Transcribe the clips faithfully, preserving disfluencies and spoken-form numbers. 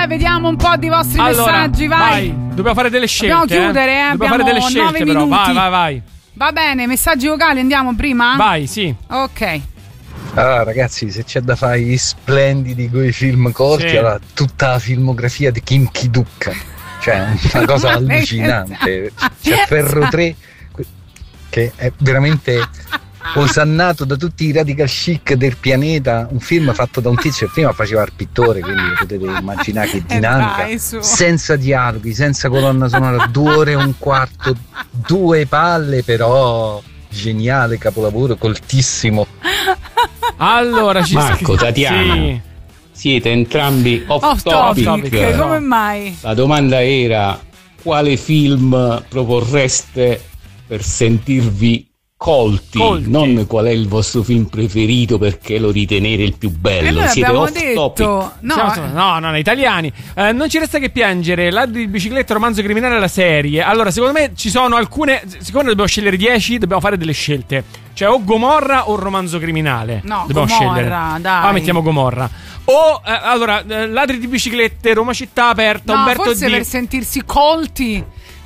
Vediamo un po' di vostri allora, messaggi, vai. vai. Dobbiamo fare delle scelte. Dobbiamo chiudere, eh? Dobbiamo Abbiamo fare delle scelte, nove però. minuti. Vai, vai, vai. Va bene, messaggi vocali, andiamo prima? Vai, sì. Ok. Allora ragazzi, se c'è da fare i splendidi coi film corti, Sì. allora tutta la filmografia di Kim Ki-duk, cioè una cosa allucinante. C'è Ferro tre che è veramente osannato da tutti i radical chic del pianeta, un film fatto da un tizio che prima faceva il pittore, quindi potete immaginare che dinamica, dai, su. senza dialoghi, senza colonna sonora, due ore e un quarto, due palle, però geniale, capolavoro, coltissimo. Allora, ci Marco, Tatiana, sì. siete entrambi off, Off topic. topic, topic. come mai? La domanda era: quale film proporreste per sentirvi colti, Colti. non qual è il vostro film preferito perché lo ritenete il più E bello. noi Siete abbiamo off topic. detto no, Siamo- eh, no, no, no, italiani. Eh, non ci resta che piangere. Ladri di bicicletta, romanzo criminale, la serie. Allora, secondo me ci sono alcune. Siccome dobbiamo scegliere dieci, dobbiamo fare delle scelte. Cioè, o Gomorra o romanzo criminale. No, dobbiamo Gomorra, scegliere. dai. Ah, mettiamo Gomorra. O eh, allora, eh, ladri di biciclette, Roma città aperta, no, Umberto forse D. per sentirsi colti,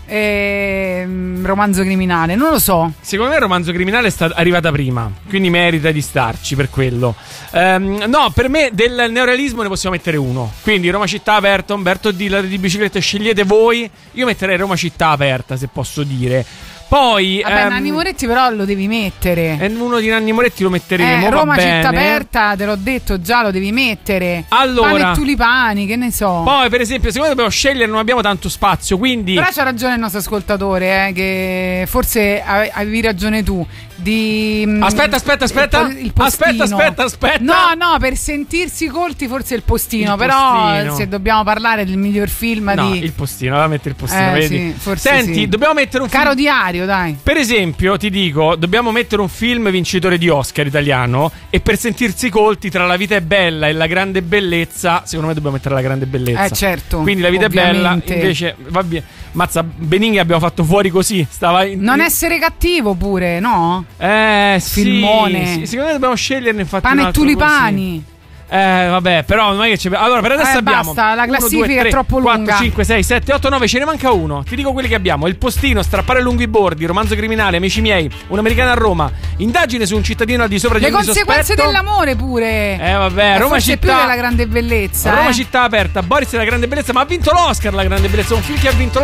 ehm, romanzo criminale, non lo so. Secondo me il romanzo criminale è sta- arrivata prima, quindi merita di starci per quello. Ehm, no, per me del neorealismo ne possiamo mettere uno. Quindi Roma città aperta, Umberto D, ladri di biciclette, scegliete voi. Io metterei Roma città aperta, se posso dire. Poi Vabbè, ehm, Nanni Moretti però lo devi mettere. e uno di Nanni Moretti lo metteremo. Eh, va Roma bene. città aperta, te l'ho detto già, lo devi mettere. Allora. Pane e tulipani, che ne so. Poi, per esempio, secondo me dobbiamo scegliere, non abbiamo tanto spazio, quindi Però c'ha ragione il nostro ascoltatore, eh, che forse ave- avevi ragione tu. Di mm, Aspetta, aspetta, aspetta. il po- il postino. Aspetta, aspetta, aspetta. No, no, per sentirsi colti forse il postino. Il però postino. se dobbiamo parlare del miglior film no, di il postino, allora metti il postino, Eh, vedi? sì, forse Senti, sì. dobbiamo mettere un Caro film. diario, dai. Per esempio, ti dico, dobbiamo mettere un film vincitore di Oscar italiano e per sentirsi colti tra La vita è bella e La grande bellezza, secondo me dobbiamo mettere La grande bellezza. Eh, certo, Quindi La vita ovviamente. è bella, invece, va bene. Mazza, Benigni abbiamo fatto fuori così, stava in... Non essere cattivo pure, no? Eh, sì, Filmone. sì, secondo me dobbiamo sceglierne infatti Pane un e altro tulipani. così. Eh, vabbè, però non è che c'è. Allora, per adesso Eh, abbiamo basta, la uno, classifica due, è tre, troppo quattro, lunga. cinque, sei, sette, otto, nove, ce ne manca uno. Ti dico quelli che abbiamo: Il postino, Strappare lungo i bordi, Romanzo criminale, Amici miei, Un'americana a Roma, Indagine su un cittadino al di sopra di Le ogni conseguenze sospetto. dell'amore pure. Eh, vabbè, Eh, Roma forse più città. della grande bellezza. Roma eh. città aperta, Boris e la grande bellezza, ma ha vinto l'Oscar la grande bellezza, un film che ha vinto